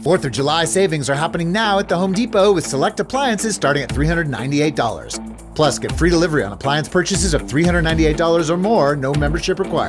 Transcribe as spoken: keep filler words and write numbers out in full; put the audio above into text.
fourth of July savings are happening now at the Home Depot with select appliances starting at three hundred ninety-eight dollars. Plus, get free delivery on appliance purchases of three hundred ninety-eight dollars or more, no membership required.